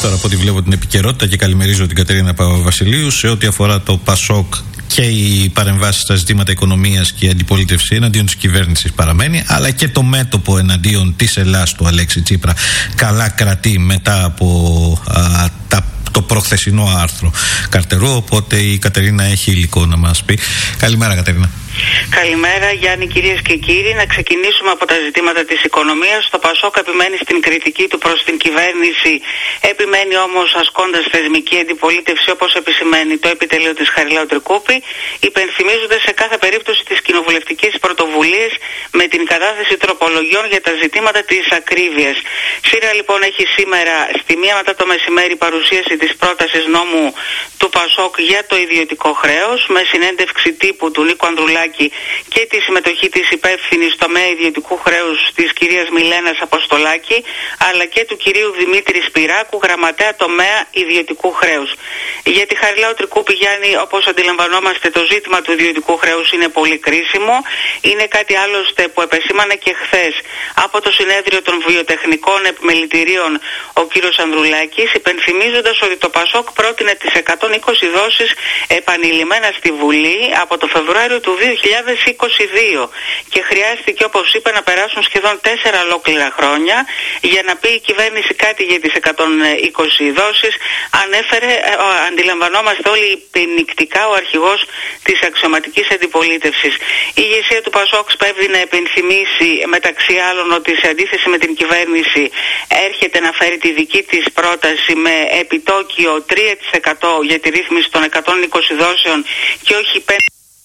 τώρα από ό,τι βλέπω την επικαιρότητα και καλημερίζω την Κατερίνα Παπαβασιλείου σε ό,τι αφορά το ΠΑΣΟΚ και οι παρεμβάσεις στα ζητήματα οικονομίας και η αντιπολίτευση εναντίον της κυβέρνησης παραμένει, αλλά και το μέτωπο εναντίον της Ελλάς του Αλέξη Τσίπρα καλά κρατεί μετά από το προχθεσινό άρθρο Καρτερού, οπότε η Κατερίνα έχει υλικό να μας πει. Καλημέρα, Κατερίνα. Καλημέρα, Γιάννη, κυρίες και κύριοι. Να ξεκινήσουμε από τα ζητήματα της οικονομίας. Το ΠΑΣΟΚ επιμένει στην κριτική του προς την κυβέρνηση, επιμένει όμως ασκώντας θεσμική αντιπολίτευση, όπως επισημαίνει το επιτελείο της Χαριλάου Τρικούπη, υπενθυμίζοντας σε κάθε περίπτωση τις κοινοβουλευτικές πρωτοβουλίες με την κατάθεση τροπολογιών για τα ζητήματα της ακρίβειας. ΣΥΡΑ λοιπόν έχει σήμερα στη 1 μετά το μεσημέρι παρουσίαση της πρότασης νόμου του ΠΑΣΟΚ για το ιδιωτικό χρέος, με συνέντευξη τύπου του Νίκου Ανδρουλάκη και τη συμμετοχή της υπεύθυνης τομέα ιδιωτικού χρέους της κυρίας Μιλένας Αποστολάκη, αλλά και του κυρίου Δημήτρη Σπυράκου, γραμματέα τομέα ιδιωτικού χρέους. Για τη Χαριλάου Τρικούπη, Γιάννη, όπως αντιλαμβανόμαστε, το ζήτημα του ιδιωτικού χρέους είναι πολύ κρίσιμο. Είναι κάτι άλλωστε που επεσήμανε και χθες από το συνέδριο των βιοτεχνικών επιμελητηρίων ο κύριος Ανδρουλάκης, υπενθυμίζοντας ότι το ΠΑΣΟΚ πρότεινε τις 120 δόσεις επανειλημμένα στη Βουλή από το Φεβρουάριο του 2022 και χρειάστηκε, όπως είπα, να περάσουν σχεδόν 4 ολόκληρα χρόνια για να πει η κυβέρνηση κάτι για τις 120 δόσεις. Ανέφερε, αντιλαμβανόμαστε όλοι πενικτικά, ο αρχηγός της αξιωματικής αντιπολίτευσης. Η ηγεσία του ΠΑΣΟΚ σπέβδει να επενθυμίσει μεταξύ άλλων ότι σε αντίθεση με την κυβέρνηση έρχεται να φέρει τη δική της πρόταση με επιτόκιο 3% για τη ρύθμιση των 120 δόσεων και όχι 5%.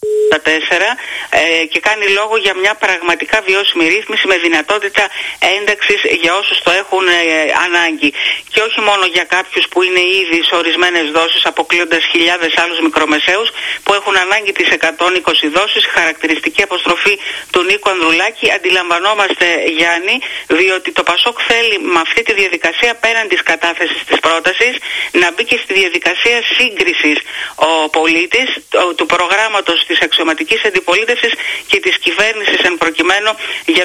Και κάνει λόγο για μια πραγματικά βιώσιμη ρύθμιση με δυνατότητα ένταξης για όσους το έχουν ανάγκη. Και όχι μόνο για κάποιους που είναι ήδη σε ορισμένες δόσεις, αποκλείοντας χιλιάδες άλλους μικρομεσαίους που έχουν ανάγκη τις 120 δόσεις. Χαρακτηριστική αποστροφή του Νίκου Ανδρουλάκη. Αντιλαμβανόμαστε, Γιάννη, διότι το ΠΑΣΟΚ θέλει με αυτή τη διαδικασία, πέραν της κατάθεσης της πρότασης, να μπει και στη διαδικασία σύγκρισης ο πολίτης του προγράμματος της αξιωματικής αντιπολίτευσης και της κυβέρνησης εν προκειμένου για